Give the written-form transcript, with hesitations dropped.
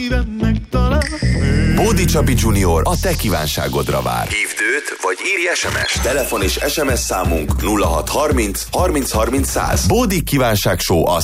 Bódi Csapi Junior a te kívánságodra vár. Hívd őt, vagy írj SMS-t. Telefon és SMS számunk 0630 30 30 100. Bódi kívánság show a